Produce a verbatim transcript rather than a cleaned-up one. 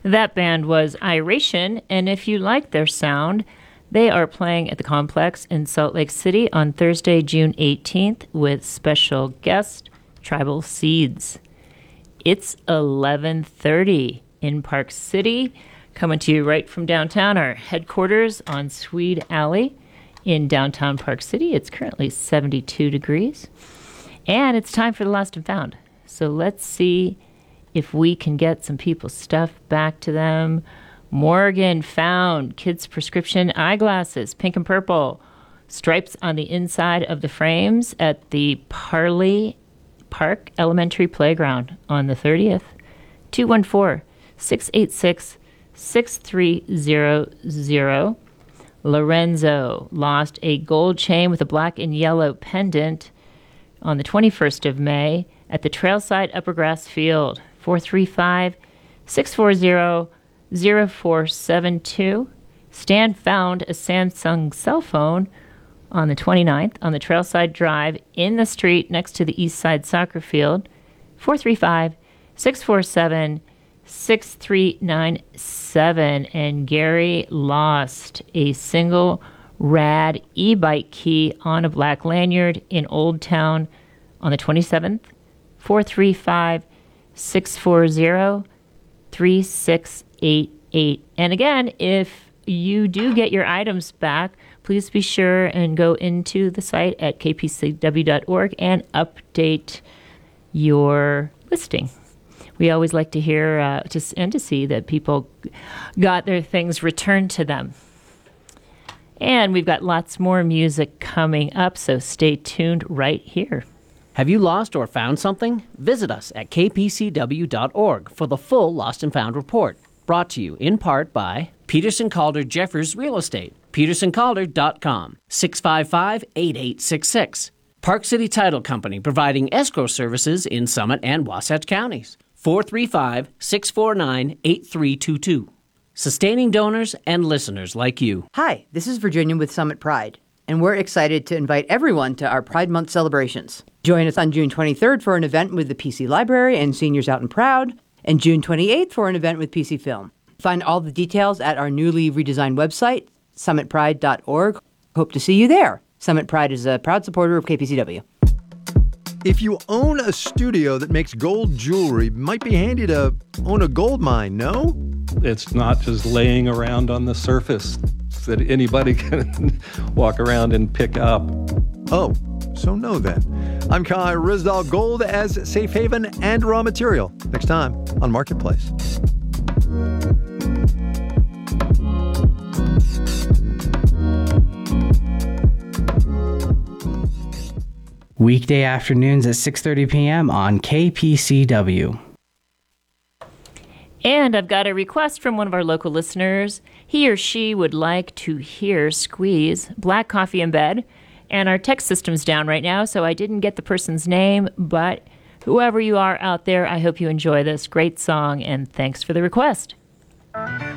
That band was Iration, and if you like their sound, they are playing at the Complex in Salt Lake City on Thursday, June eighteenth, with special guest Tribal Seeds. It's eleven thirty in Park City, coming to you right from downtown, our headquarters on Swede Alley in downtown Park City. It's currently seventy-two degrees, and it's time for the Lost and Found. So let's see if we can get some people's stuff back to them. Morgan found kids' prescription eyeglasses, pink and purple, stripes on the inside of the frames at the Parley Park Elementary Playground on the thirtieth. two one four, six eight six, six three zero zero. Lorenzo lost a gold chain with a black and yellow pendant on the twenty-first of May at the Trailside Upper Grass Field. four three five, six four zero, zero four seven two. Stan found a Samsung cell phone on the twenty-ninth on the Trailside Drive in the street next to the East Side Soccer Field. four three five, six four seven, six three nine seven. And Gary lost a single rad e-bike key on a black lanyard in Old Town on the twenty-seventh. four three five, six four zero, three six eight eight. And again, if you do get your items back, please be sure and go into the site at k p c w dot org and update your listing. We always like to hear uh, to, and to see that people got their things returned to them. And we've got lots more music coming up, so stay tuned right here. Have you lost or found something? Visit us at k p c w dot org for the full Lost and Found report. Brought to you in part by Peterson Calder Jeffers Real Estate, peterson calder dot com, six five five, eight eight six six. Park City Title Company, providing escrow services in Summit and Wasatch counties, four three five, six four nine, eight three two two. Sustaining donors and listeners like you. Hi, this is Virginia with Summit Pride, and we're excited to invite everyone to our Pride Month celebrations. Join us on June twenty-third for an event with the P C Library and Seniors Out and Proud, and June twenty-eighth for an event with P C Film. Find all the details at our newly redesigned website, summit pride dot org. Hope to see you there. Summit Pride is a proud supporter of K P C W. If you own a studio that makes gold jewelry, it might be handy to own a gold mine, no? It's not just laying around on the surface that anybody can walk around and pick up. Oh, so no then. I'm Kai Rizdal. Gold as safe haven and raw material. Next time on Marketplace. Weekday afternoons at six thirty p.m. on K P C W. And I've got a request from one of our local listeners. He or she would like to hear Squeeze, Black Coffee in Bed. And our text system's down right now, so I didn't get the person's name, but whoever you are out there, I hope you enjoy this great song, and thanks for the request.